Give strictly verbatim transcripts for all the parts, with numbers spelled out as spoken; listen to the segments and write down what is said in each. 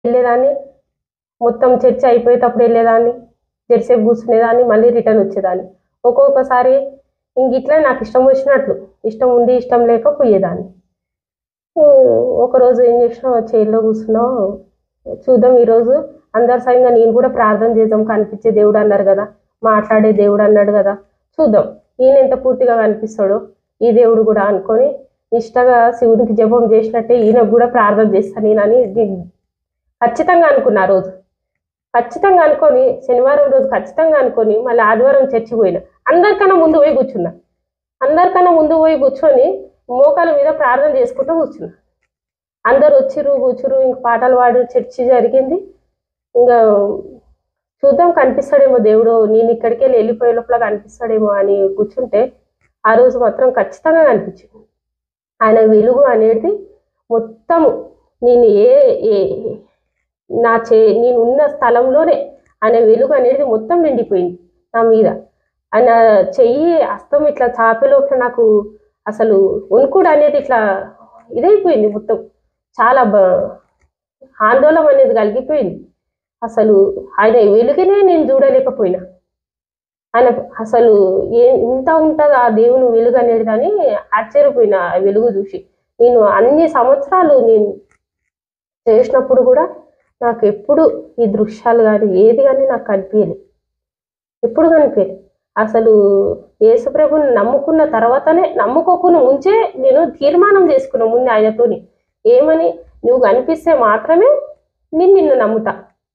వెళ్ళేదాన్ని, మొత్తం చర్చ అయిపోయేటప్పుడు వెళ్ళేదాన్ని, జరసేపు కూర్చునేదాన్ని, మళ్ళీ రిటర్న్ వచ్చేదాన్ని. ఒక్కొక్కసారి ఇంక ఇట్లా నాకు ఇష్టం వచ్చినట్లు, ఇష్టం ఉండి ఇష్టం లేక పోయేదాన్ని. ఒకరోజు ఏం చేసినా చైర్లో కూర్చున్నాం, చూద్దాం ఈరోజు అందరి సాయంగా నేను కూడా ప్రార్థన చేద్దాం, కనిపించే దేవుడు అన్నారు కదా, మాట్లాడే దేవుడు అన్నాడు కదా, చూద్దాం ఈయన ఎంత పూర్తిగా కనిపిస్తాడో ఈ దేవుడు కూడా అనుకొని నిష్టగా శివునికి జపం చేసినట్టే ఈయనకు కూడా ప్రార్థన చేస్తాను నేనని ఖచ్చితంగా అనుకున్నా. రోజు ఖచ్చితంగా అనుకొని శనివారం రోజు ఖచ్చితంగా అనుకొని మళ్ళీ ఆదివారం చర్చికి పోయినా. అందరికన్నా ముందు పోయి కూర్చున్నా, అందరికన్నా ముందు పోయి కూర్చొని మోకాల మీద ప్రార్థన చేసుకుంటూ కూర్చున్నా. అందరు వచ్చిరు కూర్చురు, ఇంక పాటలు పాడు చర్చి జరిగింది. ఇంకా చూద్దాం కనిపిస్తాడేమో దేవుడు, నేను ఇక్కడికి వెళ్ళి వెళ్ళిపోయే లోపల కనిపిస్తాడేమో అని కూర్చుంటే ఆ రోజు మాత్రం ఖచ్చితంగా కనిపించింది. ఆయన వెలుగు అనేది మొత్తం నేను ఏ ఏ నా చే నేను ఉన్న స్థలంలోనే ఆయన వెలుగు అనేది మొత్తం నిండిపోయింది నా మీద. ఆయన చెయ్యి హస్తం ఇట్లా చాపేలోపల నాకు అసలు వణుకుడు అనేది ఇట్లా ఇదైపోయింది, మొత్తం చాలా బ ఆందోళన అనేది కలిగిపోయింది. అసలు ఆయన వెలుగునే నేను చూడలేకపోయినా. ఆయన అసలు ఏ ఇంత ఉంటుంది ఆ దేవుని వెలుగు అనేది అని ఆశ్చర్యపోయినా ఆ వెలుగు చూసి. నేను అన్ని సంవత్సరాలు నేను చేసినప్పుడు కూడా నాకు ఎప్పుడు ఈ దృశ్యాలు కానీ ఏది కానీ నాకు కనిపించలేదు, ఎప్పుడు కనిపించలేదు. అసలు యేసుప్రభుని నమ్ముకున్న తర్వాతనే, నమ్ముకోకుండా ముంచే నేను తీర్మానం చేసుకున్నా ముందు ఆయనతోని, ఏమని, నువ్వు కనిపిస్తే మాత్రమే నేను నిన్ను నమ్ముతా,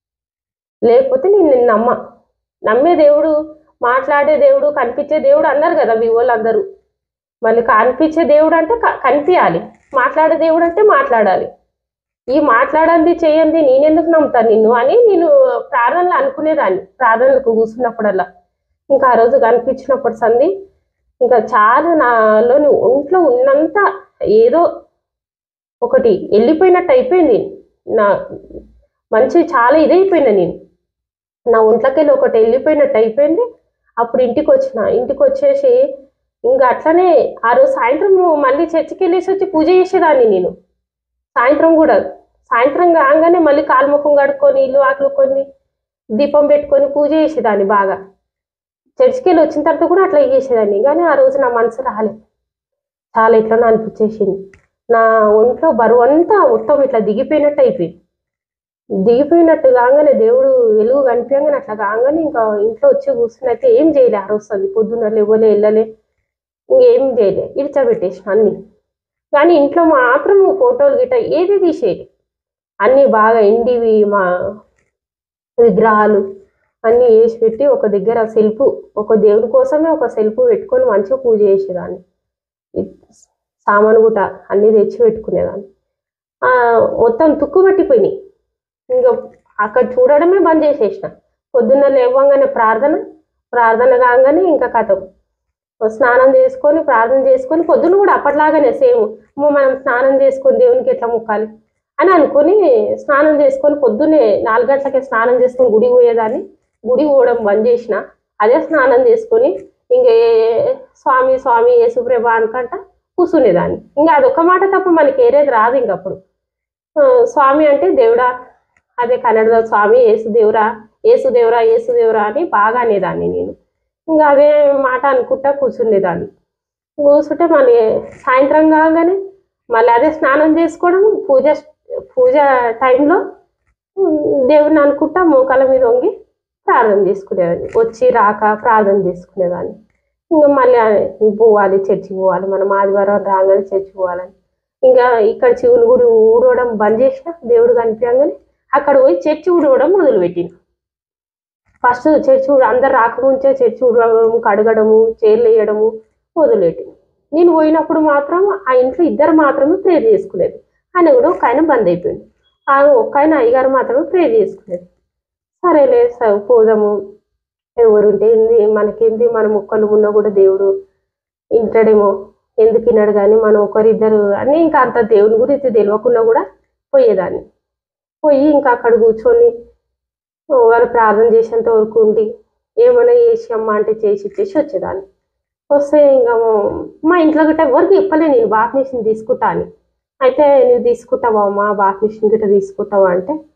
లేకపోతే నేను నిన్ను నమ్మ. నమ్మే దేవుడు, మాట్లాడే దేవుడు, కనిపించే దేవుడు అన్నారు కదా మీ వాళ్ళందరూ. మళ్ళీ కనిపించే దేవుడు అంటే కనిపించాలి, మాట్లాడే దేవుడు అంటే మాట్లాడాలి. ఈ మాట్లాడండి చేయండి నేనెందుకు నమ్ముతాను నిన్ను అని నేను ప్రార్థనలు అనుకునేదాన్ని, ప్రార్థనలకు కూర్చున్నప్పుడల్లా. ఇంకా ఆ రోజు కనిపించినప్పుడు సంది ఇంకా చాలా నాలోని ఒంట్లో ఉన్నంత ఏదో ఒకటి వెళ్ళిపోయినట్టు అయిపోయింది. నా మంచి చాలా ఇదైపోయినా నేను, నా ఒంట్లోకెళ్ళి ఒకటి వెళ్ళిపోయినట్టు అయిపోయింది. అప్పుడు ఇంటికి వచ్చిన, ఇంటికి వచ్చేసి ఇంకా అట్లనే ఆ రోజు సాయంత్రం మళ్ళీ చర్చికి వెళ్ళేసి వచ్చి పూజ చేసేదాన్ని నేను. సాయంత్రం కూడా సాయంత్రం కాగానే మళ్ళీ కాలు ముఖం కడుక్కొని ఇల్లు ఆకులు కొన్ని దీపం పెట్టుకొని పూజ చేసేదాన్ని బాగా. చర్చికి వెళ్ళి వచ్చిన తర్వాత కూడా అట్లా చేసేదాన్ని. కానీ ఆ రోజు నా మనసు రాలేదు, చాలా ఇట్లా అనిపించేసింది. నా ఒంట్లో బరువు అంతా మొత్తం ఇట్లా దిగిపోయినట్టు అయిపోయింది. దిగిపోయినట్టు కాగానే దేవుడు వెలుగు కనిపించగానే అట్లా కాగానే ఇంకా ఇంట్లో వచ్చి కూర్చుని అయితే ఏం చేయలే. ఆ రోజు అది పొద్దున్న లేవలే వెళ్ళలే, ఇంకేం చేయలే, ఇడిచబెట్టేసిన అన్ని. కానీ ఇంట్లో మాత్రం ఫోటోలు గిట్ట ఏది తీసేది, అన్నీ బాగా ఎండివి మా విగ్రహాలు అన్నీ వేసి పెట్టి ఒక దగ్గర సెల్ఫ్, ఒక దేవుని కోసమే ఒక సెల్ఫ్ పెట్టుకొని మంచిగా పూజ చేసేదాన్ని. సామాను గుట అన్నీ తెచ్చి పెట్టుకునేదాన్ని. మొత్తం తుక్కు పట్టిపోయినాయి. ఇంకా అక్కడ చూడడమే బంద్ చేసేసిన. పొద్దున్న లేవగానే ప్రార్థన, ప్రార్థన కాగానే ఇంకా కథం స్నానం చేసుకొని ప్రార్థన చేసుకొని, పొద్దున్న కూడా అప్పట్లాగానే సేమ్ మనం స్నానం చేసుకొని దేవునికి ఎట్లా మొక్కాలి అని అనుకుని స్నానం చేసుకొని పొద్దున్నే నాలుగు గంటలకే స్నానం చేసుకొని గుడికి పోయేదాన్ని. గుడి పోవడం బంద్ చేసిన, అదే స్నానం చేసుకొని ఇంకే స్వామి స్వామి యేసుప్రభు అనుకంట కూర్చునేదాన్ని. ఇంకా అదొక మాట తప్ప మనకి ఏరేది రాదు. ఇంకప్పుడు స్వామి అంటే దేవుడా, అదే కన్నడలో స్వామి యేసుదేవురా, యేసుదేవురా యేసుదేవురా అని బాగా అనేదాన్ని నేను. ఇంకా అదే మాట అనుకుంటా కూర్చునేదాన్ని. కూర్చుంటే మళ్ళీ సాయంత్రం కాగానే మళ్ళీ అదే స్నానం చేసుకోవడం, పూజ పూజ టైంలో దేవుని అనుకుంటా మోకాల మీద వంగి ప్రార్థన చేసుకునేదాన్ని. వచ్చి రాక ప్రార్థన చేసుకునేదాన్ని. ఇంకా మళ్ళీ పోవాలి, చర్చికి పోవాలి, మనం ఆదివారం రాగానే చర్చికి పోవాలని. ఇంకా ఇక్కడ శివుని గుడి ఊడవడం బంద్ చేసిన, దేవుడు కనిపించగానే అక్కడ పోయి చర్చి ఊడవడం మొదలుపెట్టిన. ఫస్ట్ చర్చి అందరు రాకముంచే చర్చి ఊడవడం, కడగడము, చైర్లు వేయడము మొదలుపెట్టిన. నేను పోయినప్పుడు మాత్రం ఆ ఇంట్లో ఇద్దరు మాత్రమే ప్రేయర్ చేసుకునేది. ఆయన కూడా ఒక ఆయన బంద్ అయిపోయింది. ఆ ఒక్క ఆయన అయ్యగారు మాత్రమే ప్రేయర్ చేసుకునేది. సరేలే పోదాము, ఎవరుంటే ఏంది మనకేంది, మన మొక్కలు ఉన్నా కూడా దేవుడు ఇంటాడేమో, ఎందుకు విన్నాడు కానీ మనం ఒకరిద్దరు అని ఇంకా అంత దేవుని గురించి తెలియకుండా కూడా పోయేదాన్ని. పోయి ఇంకా అక్కడ కూర్చొని వాళ్ళు ప్రార్థన చేసేంత వరకు ఉండి ఏమైనా చేసి అమ్మ అంటే చేసి ఇచ్చేసి వచ్చేదాన్ని. వస్తే ఇంకా మా ఇంట్లో గిట్ట ఎవరికి చెప్పలే నేను బాత్ మిషన్ తీసుకుంటా అని. అయితే నువ్వు తీసుకుంటావా అమ్మా, బాత్ మిషన్ గిట్ట తీసుకుంటావా అంటే